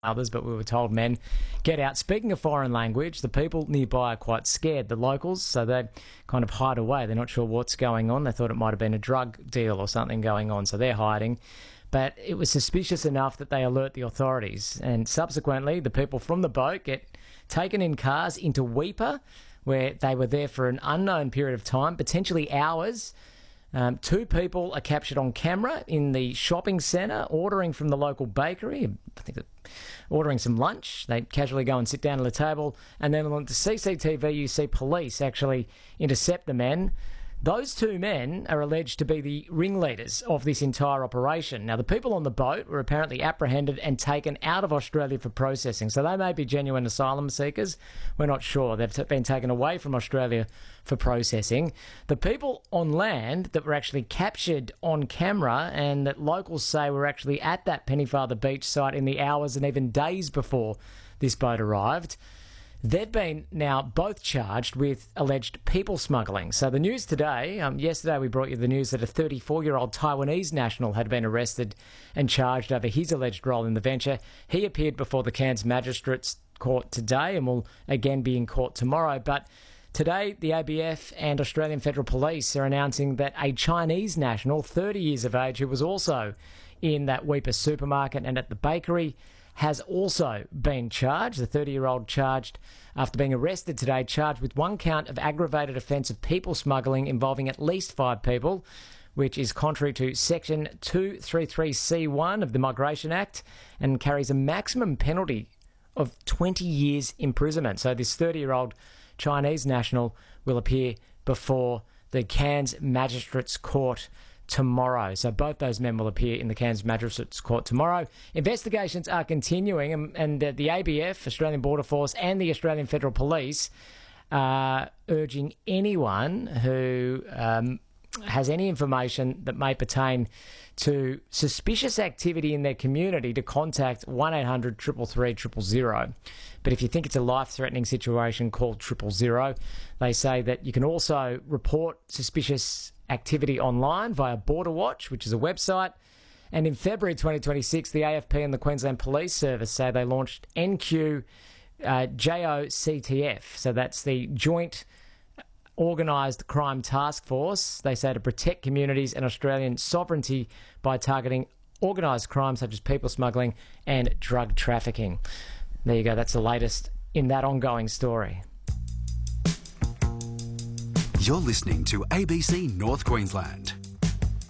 others, but we were told men get out. Speaking of foreign language, the people nearby are quite scared, the locals, so they kind of hide away. They're not sure what's going on. They thought it might have been a drug deal or something going on, so they're hiding. But it was suspicious enough that they alert the authorities, and subsequently the people from the boat get taken in cars into Weipa, where they were there for an unknown period of time, potentially hours. 2 people are captured on camera in the shopping centre ordering from the local bakery. I think ordering some lunch. They casually go and sit down at a table, and then on the CCTV you see police actually intercept the men. Those 2 men are alleged to be the ringleaders of this entire operation. Now, the people on the boat were apparently apprehended and taken out of Australia for processing. So they may be genuine asylum seekers. We're not sure. They've been taken away from Australia for processing. The people on land that were actually captured on camera and that locals say were actually at that Pennyfather Beach site in the hours and even days before this boat arrived, they've been now both charged with alleged people smuggling. So the news today, yesterday we brought you the news that a 34-year-old Taiwanese national had been arrested and charged over his alleged role in the venture. He appeared before the Cairns Magistrates Court today and will again be in court tomorrow. But today, the ABF and Australian Federal Police are announcing that a Chinese national, 30 years of age, who was also in that Weipa supermarket and at the bakery, has also been charged. The 30-year-old charged after being arrested today, charged with 1 count of aggravated offence of people smuggling involving at least 5 people, which is contrary to Section 233C1 of the Migration Act and carries a maximum penalty of 20 years imprisonment. So this 30-year-old Chinese national will appear before the Cairns Magistrates Court tomorrow. So both those men will appear in the Cairns Magistrates Court tomorrow. Investigations are continuing, and the ABF, Australian Border Force, and the Australian Federal Police are urging anyone who has any information that may pertain to suspicious activity in their community to contact 1800 333 000. But if you think it's a life-threatening situation, call 000. They say that you can also report suspicious activity online via Border Watch, which is a website. And in February 2026, the AFP and the Queensland Police Service say they launched NQ JOCTF. So that's the Joint Organised Crime Task Force. They say to protect communities and Australian sovereignty by targeting organised crime such as people smuggling and drug trafficking. There you go. That's the latest in that ongoing story. You're listening to ABC North Queensland.